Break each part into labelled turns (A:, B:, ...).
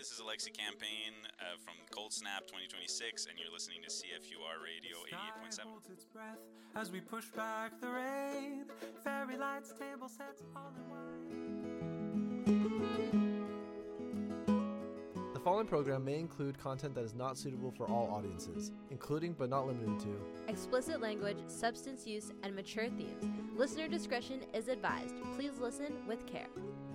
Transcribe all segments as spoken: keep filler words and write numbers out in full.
A: this is Alexi Campaign uh, from Cold Snap twenty twenty-six, and you're listening to C F U R Radio eighty-eight point seven.
B: Holds its breath as we push back the rain. Fairy lights, table sets, all in wine.
C: The following program may include content that is not suitable for all audiences, including but not limited to
D: explicit language, substance use, and mature themes. Listener discretion is advised. Please listen with care.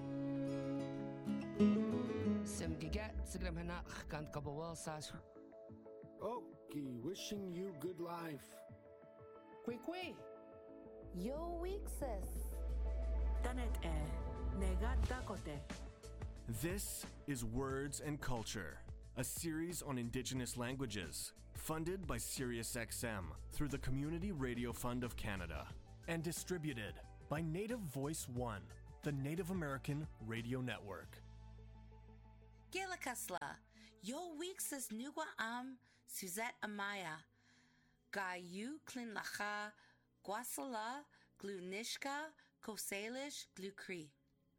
E: Okay, wishing you good life.
F: Kwekwe. Yo weekses.
G: Tanet e negata kote.
H: This is Words and Culture, a series on Indigenous languages, funded by SiriusXM through the Community Radio Fund of Canada, and distributed by Native Voice One, the Native American Radio Network.
F: Gilakasla. Yo weekses nugwa am Suzette Amaya. Gayu klin lacha guasala glu nishka kosalish glu kri.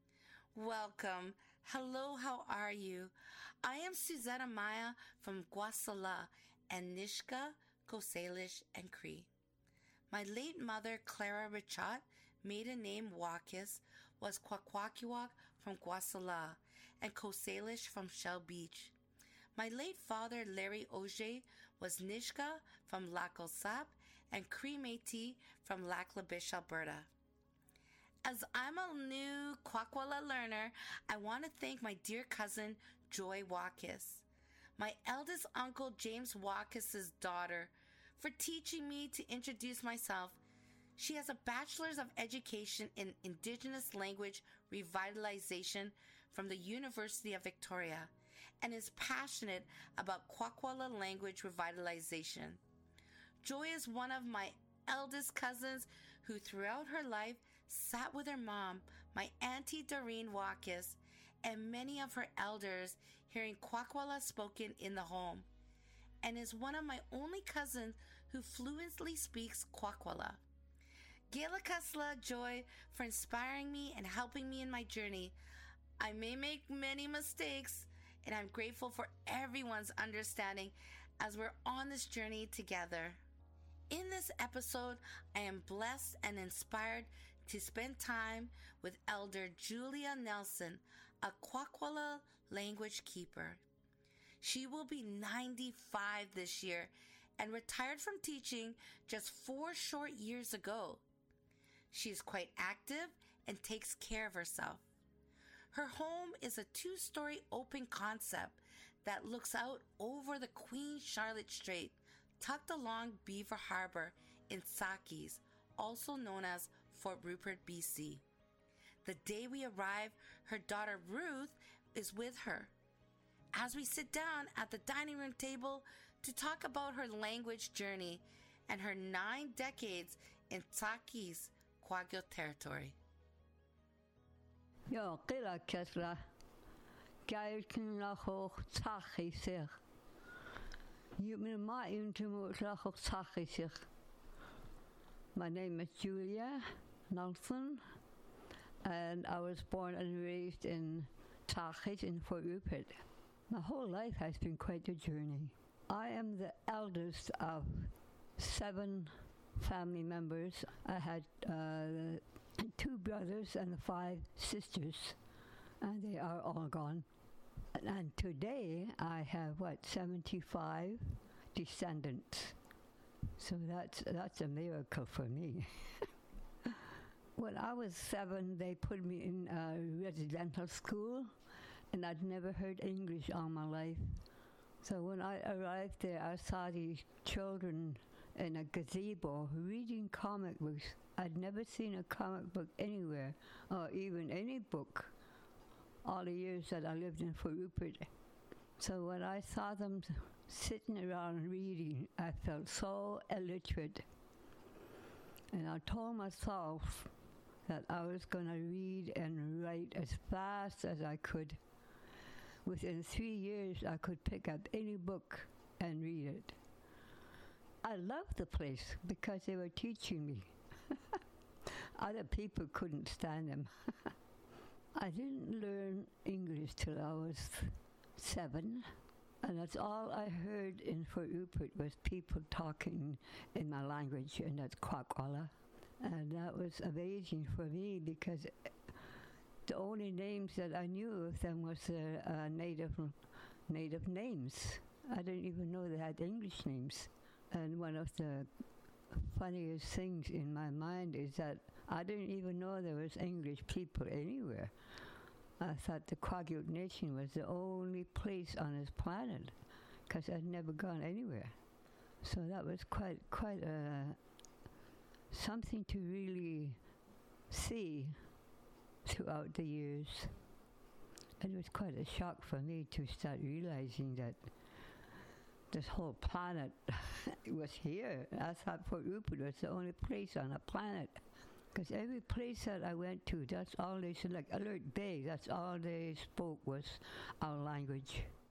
F: Welcome. Hello, how are you? I am Suzette Amaya from Guasala and Nishka, Kosalish, and Cree. My late mother, Clara Richat, maiden name Wakis, was Kwakwakiwak from Guasala and Kosalish from Shell Beach. My late father, Larry Auger, was Nishka from Lac Osap and Cree Métis from Lac La Biche, Alberta. As I'm a new Kwakwala learner, I want to thank my dear cousin, Joy Wakis, my eldest uncle, James Wakis' daughter, for teaching me to introduce myself. She has a Bachelor's of Education in Indigenous Language Revitalization from the University of Victoria and is passionate about Kwakwala language revitalization. Joy is one of my eldest cousins who throughout her life sat with her mom, my Auntie Doreen Wakis, and many of her elders hearing Kwakwala spoken in the home, and is one of my only cousins who fluently speaks Kwakwala. Gilakasla Joy for inspiring me and helping me in my journey. I may make many mistakes, and I'm grateful for everyone's understanding as we're on this journey together. In this episode, I am blessed and inspired to spend time with Elder Julia Nelson, a Kwakwala language keeper. She will be ninety-five this year and retired from teaching just four short years ago. She is quite active and takes care of herself. Her home is a two-story open concept that looks out over the Queen Charlotte Strait, tucked along Beaver Harbor in Sakis, also known as Fort Rupert, B C. The day we arrive, her daughter Ruth is with her. As we sit down at the dining room table to talk about her language journey and her nine decades in Sakis, Kwagyo territory.
I: Yo, qila kesla, gailkin la hoch Saki sich. You my My name is Julia Nelson, and I was born and raised in Sakis in Fort Rupert. My whole life has been quite a journey. I am the eldest of seven family members. I had uh, two brothers and five sisters, and they are all gone. And today I have, what, seventy-five descendants. So that's that's a miracle for me. When I was seven, they put me in a residential school, and I'd never heard English all my life. So when I arrived there, I saw these children in a gazebo reading comic books. I'd never seen a comic book anywhere, or even any book, all the years that I lived in Fort Rupert. So when I saw them sitting around reading, I felt so illiterate. And I told myself that I was going to read and write as fast as I could. Within three years, I could pick up any book and read it. I loved the place because they were teaching me. Other people couldn't stand them. I didn't learn English till I was seven, and that's all I heard in Fort Rupert was people talking in my language, and that's Kwakwala. And that was amazing for me because the only names that I knew of them was uh, uh, native native names. I didn't even know they had English names. And one of the funniest things in my mind is that I didn't even know there was English people anywhere. I thought the Kwakiut Nation was the only place on this planet because I'd never gone anywhere. So that was quite quite uh, something to really see throughout the years. It was quite a shock for me to start realizing that this whole planet was here. I thought Fort Rupert was the only place on the planet. Because every place that I went to, that's all they said, like Alert Bay, that's all they spoke was our language.